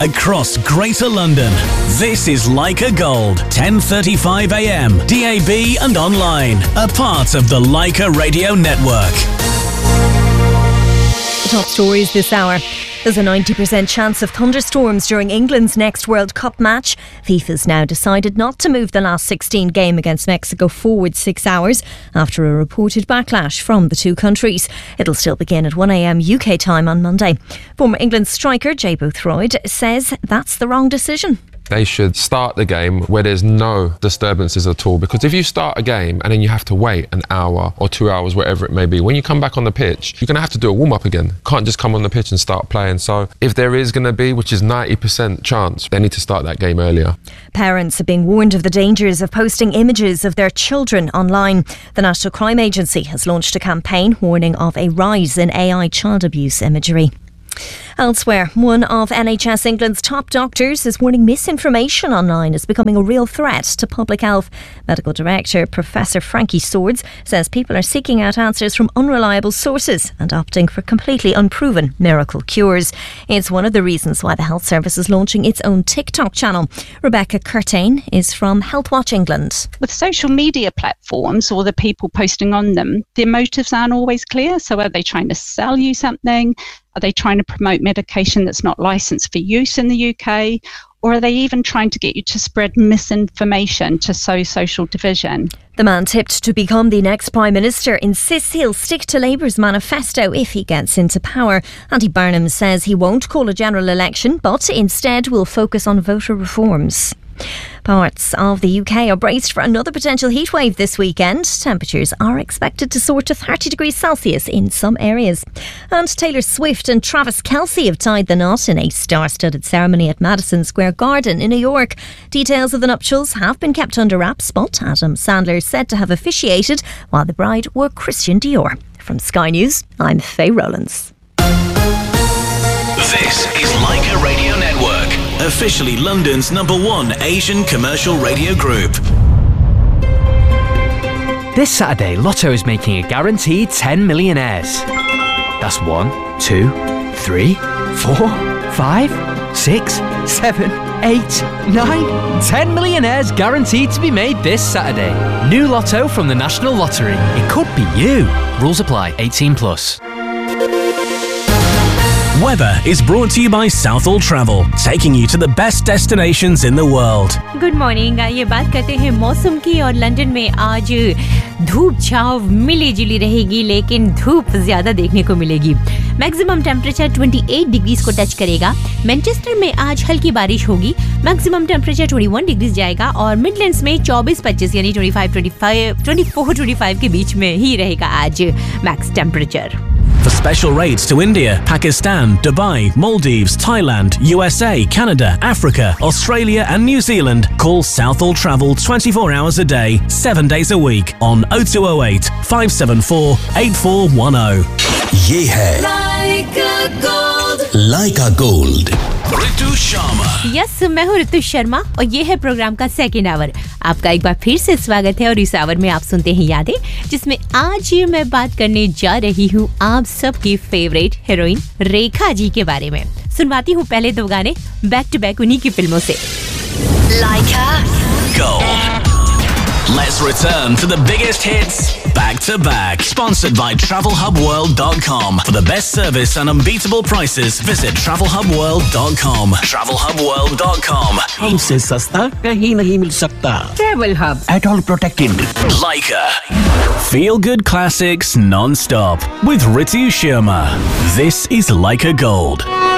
across Greater London. This is Leica Gold, 10:35 a.m, DAB and online. A part of the Leica Radio Network. The top stories this hour. There's a 90% chance of thunderstorms during England's next World Cup match. FIFA's now decided not to move the last 16 game against Mexico forward 6 hours after a reported backlash from the two countries. It'll still begin at 1 a.m. UK time on Monday. Former England striker Jay Boothroyd says that's the wrong decision. They should start the game where there's no disturbances at all, because if you start a game and then you have to wait an hour or 2 hours, whatever it may be, when you come back on the pitch, you're going to have to do a warm-up again. Can't just come on the pitch and start playing. So if there is going to be, which is 90% chance, they need to start that game earlier. Parents are being warned of the dangers of posting images of their children online. The National Crime Agency has launched a campaign warning of a rise in AI child abuse imagery. Elsewhere, one of NHS England's top doctors is warning misinformation online is becoming a real threat to public health. Medical Director Professor Frankie Swords says people are seeking out answers from unreliable sources and opting for completely unproven miracle cures. It's one of the reasons why the Health Service is launching its own TikTok channel. Rebecca Curtain is from Healthwatch England. With social media platforms or the people posting on them, their motives aren't always clear. So are they trying to sell you something? Are they trying to promote medication that's not licensed for use in the UK? Or are they even trying to get you to spread misinformation to sow social division? The man tipped to become the next Prime Minister insists he'll stick to Labour's manifesto if he gets into power. Andy Burnham says he won't call a general election, but instead will focus on voter reforms. Parts of the UK are braced for another potential heatwave this weekend. Temperatures are expected to soar to 30 degrees Celsius in some areas. And Taylor Swift and Travis Kelce have tied the knot in a star-studded ceremony at Madison Square Garden in New York. Details of the nuptials have been kept under wraps, but Adam Sandler is said to have officiated while the bride wore Christian Dior. From Sky News, I'm Faye Rowlands. This is Leica Radio Network, officially London's #1 Asian commercial radio group. This Saturday, Lotto is making a guaranteed 10 millionaires. That's 1, 2, 3, 4, 5, 6, 7, 8, 9, 10 millionaires guaranteed to be made this Saturday. New Lotto from the National Lottery. It could be you. Rules apply. 18+. Weather is brought to you by Southall Travel, taking you to the best destinations in the world. Good morning. ये बात करते हैं मौसम की, और London में आज धूप छाव मिली जुली रहेगी, लेकिन धूप ज्यादा देखने को मिलेगी। मैक्सिमम टेम्परेचर 28 डिग्रीज को टच करेगा। मैनचेस्टर में आज हल्की बारिश होगी, मैक्सिमम टेम्परेचर 21 डिग्रीज जाएगा, और मिडलैंड्स में 24-25 यानी 24-25 के बीच में ही रहेगा आज max temperature. For special rates to India, Pakistan, Dubai, Maldives, Thailand, USA, Canada, Africa, Australia and New Zealand, call Southall Travel 24 hours a day, 7 days a week on 0208 574 8410. ये है Leica Gold. Ritu Sharma. Yes, मैं हूँ ऋतु शर्मा और ये है programme का second hour. आपका एक बार फिर से स्वागत है, और इस आवर में आप सुनते हैं यादें, जिसमें आज मैं बात करने जा रही हूँ आप सबकी फेवरेट हीरोइन रेखा जी के बारे में। सुनवाती हूँ पहले दो गाने बैक टू बैक उन्हीं की फिल्मों से। Leica Gold. Let's return to the biggest hits back to back. Sponsored by TravelHubWorld.com. For the best service and unbeatable prices, visit TravelHubWorld.com. TravelHubWorld.com. हमसे सस्ता कहीं नहीं मिल सकता. Travel Hub. At all protected. Leica. Feel good classics non-stop with Ritu Sharma. This is Leica Gold.